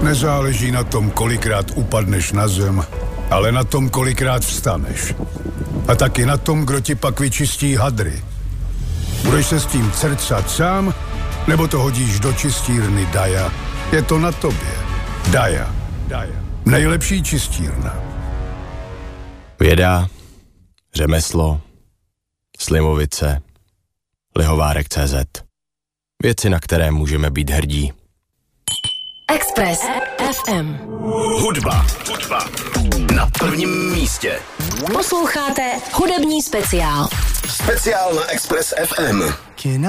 Nezáleží na tom, kolikrát upadneš na zem, ale na tom, kolikrát vstaneš. A taky na tom, kdo ti pak vyčistí hadry. Budeš se s tím crcat sám, nebo to hodíš do čistírny Daja? Je to na tobě. Daja. Nejlepší čistírna. Věda, řemeslo, Slimovice, Lihovárek.cz. Věci, na které můžeme být hrdí. Express FM. Hudba na prvním místě. Posloucháte hudební speciál. Speciál na Express FM.